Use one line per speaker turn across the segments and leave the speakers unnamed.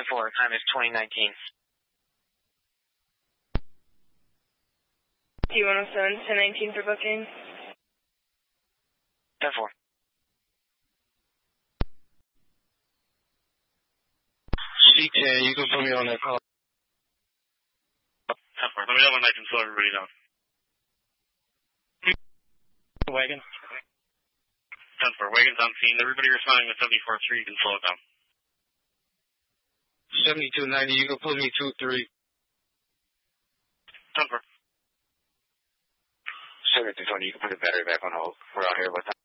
10-4, time is 2019.
T107, 1019 for booking.
10-4.
C10, you can put me on that call.
10-4, let me know when I can slow everybody down.
Wagon.
10-4, wagon's on scene. Everybody responding with 74-3, you can slow it down.
7290, you can put me 2-3.
10-4.
7220, you can put the battery back on hold. We're out here with that.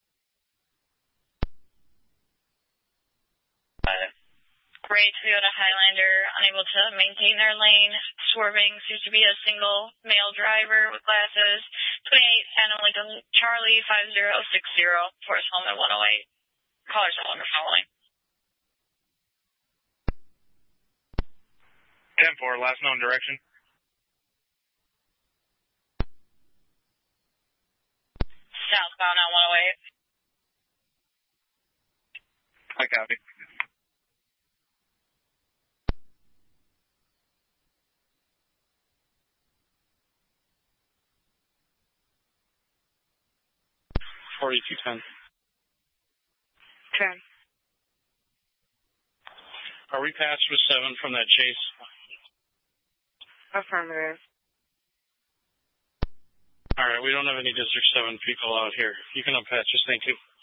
Gray Toyota Highlander, unable to maintain their lane, swerving, seems to be a single male driver with glasses, 2810 Lincoln Charlie 5060, Forest Home at 108. Callers no longer following.
10-4, last known direction.
Southbound on 108.
I copy.
$42.10.
10.
Are we passed with 7 from that chase?
Affirmative.
All right, we don't have any District 7 people out here. You can unpatch us, thank you.